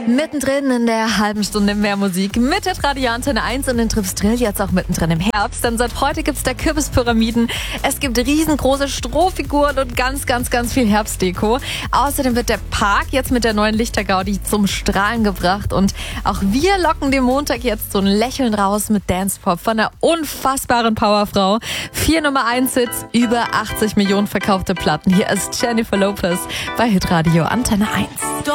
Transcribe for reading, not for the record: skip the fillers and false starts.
Mittendrin in der halben Stunde mehr Musik mit der Radio Antenne 1 und den Trips Drill jetzt auch mittendrin im Herbst. Denn seit heute gibt's da Kürbispyramiden. Es gibt riesengroße Strohfiguren und ganz viel Herbstdeko. Außerdem wird der Park jetzt mit der neuen Lichtergaudi zum Strahlen gebracht. Und auch wir locken den Montag jetzt so ein Lächeln raus mit Dance-Pop von einer unfassbaren Powerfrau. 4 Nummer 1 Hits, über 80 Millionen verkaufte Platten. Hier ist Jennifer Lopez bei Hitradio Antenne 1.